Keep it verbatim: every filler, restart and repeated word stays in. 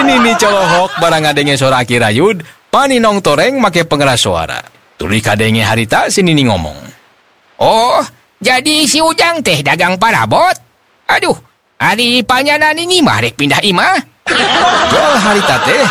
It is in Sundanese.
Nini colohok barang ngadenge suara Aki Rayud, paninong toreng make pengeras suara. Tuluy kadenge harita si Nini ngomong. Oh, jadi si Ujang teh dagang parabot? Aduh, hari panjana Nini mah rek pindah imah. Jual harita teh